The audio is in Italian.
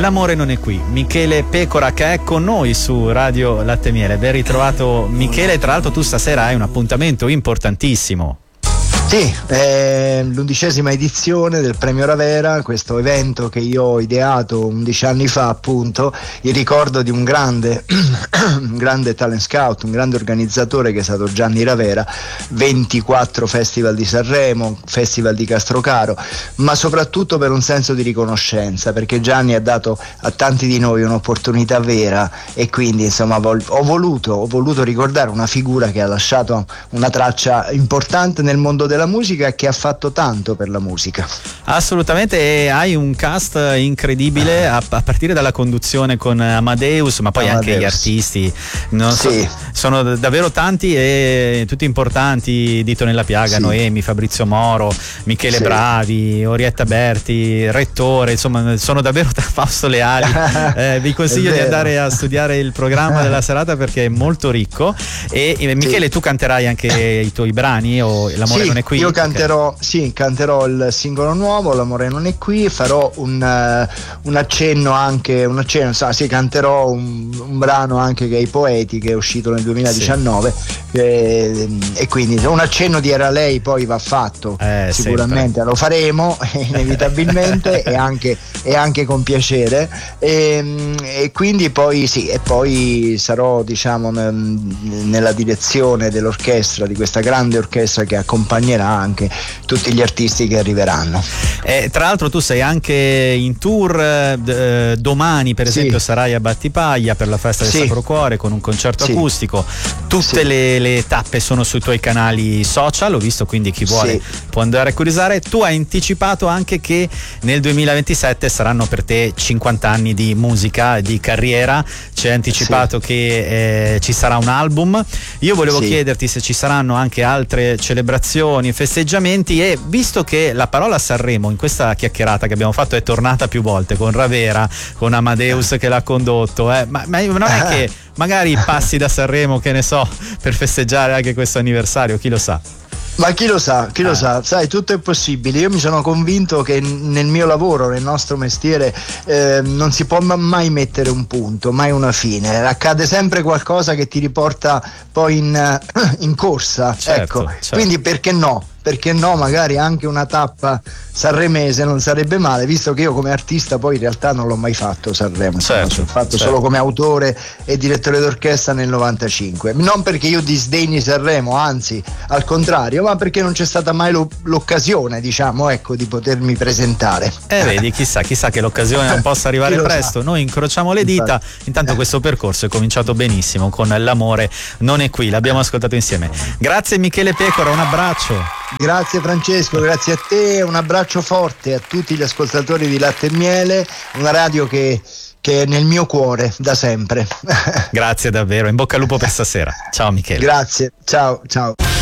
L'amore non è qui. Michele Pecora, che è con noi su Radio Latte e Miele. Ben ritrovato Michele, tra l'altro tu stasera hai un appuntamento importantissimo. Sì, è l'11ª edizione del Premio Ravera, questo evento che io ho ideato 11 anni fa, appunto, in ricordo di un grande talent scout, un grande organizzatore che è stato Gianni Ravera, 24 festival di Sanremo, festival di Castrocaro, ma soprattutto per un senso di riconoscenza, perché Gianni ha dato a tanti di noi un'opportunità vera e quindi insomma ho voluto ricordare una figura che ha lasciato una traccia importante nel mondo della musica e che ha fatto tanto per la musica. Assolutamente, e hai un cast incredibile a partire dalla conduzione con Amadeus, ma poi anche gli artisti, sì. Sono davvero tanti e tutti importanti: Dito Nella Piaga, sì. Noemi, Fabrizio Moro, Michele sì. Bravi, Orietta Berti, Rettore, insomma sono davvero Fausto Leali. Vi consiglio di andare a studiare il programma della serata perché è molto ricco. E Michele, tu canterai anche i tuoi brani o L'amore non è qui? Io canterò il singolo nuovo, L'amore non è qui, farò un accenno, canterò un brano anche che è I Poeti, che è uscito nel 2019, sì. E quindi un accenno di Era lei poi va fatto, sicuramente sempre. Lo faremo inevitabilmente e anche con piacere, e quindi poi sì, e poi sarò nella direzione dell'orchestra, di questa grande orchestra che accompagnerà anche tutti gli artisti che arriveranno. Tra l'altro tu sei anche in tour, domani per esempio sarai a Battipaglia per la festa del Sacro Cuore con un concerto acustico. Tutte le tappe sono sui tuoi canali social, ho visto, quindi chi vuole può andare a curiosare. Tu hai anticipato anche che nel 2027 saranno per te 50 anni di musica, di carriera, ci hai anticipato che ci sarà un album. Io volevo chiederti se ci saranno anche altre celebrazioni, festeggiamenti, e visto che la parola Sanremo in questa chiacchierata che abbiamo fatto è tornata più volte con Ravera, con Amadeus che l'ha condotto, ma non è che magari passi da Sanremo, che ne so, per festeggiare anche questo anniversario, chi lo sa? Ma chi lo sa, sai, tutto è possibile. Io mi sono convinto che nel mio lavoro, nel nostro mestiere, non si può mai mettere un punto, mai una fine. Accade sempre qualcosa che ti riporta poi in corsa, certo. Quindi perché no? Perché no, magari anche una tappa sanremese non sarebbe male, visto che io come artista poi in realtà non l'ho mai fatto Sanremo, l'ho fatto solo come autore e direttore d'orchestra nel 95, non perché io disdegni Sanremo, anzi al contrario, ma perché non c'è stata mai l'occasione, di potermi presentare. Vedi, chissà che l'occasione non possa arrivare presto, noi incrociamo le dita. Intanto questo percorso è cominciato benissimo con L'amore non è qui, l'abbiamo ascoltato insieme. Grazie Michele Pecora, un abbraccio. Grazie Francesco, grazie a te, un abbraccio forte a tutti gli ascoltatori di Latte e Miele, una radio che è nel mio cuore da sempre. Grazie davvero, in bocca al lupo per stasera. Ciao Michele. Grazie, ciao.